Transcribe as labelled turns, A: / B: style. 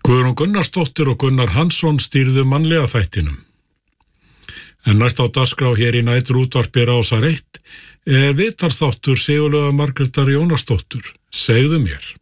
A: Guðrún Gunnarsdóttir og Gunnar Hansson stýrðu mannlega þættinum. En næst á dagskrá hér í næturútvarpi Rásar 1 viðtalsþáttur Sigurlaugar Margrétar Jónasdóttur. Segðu mér.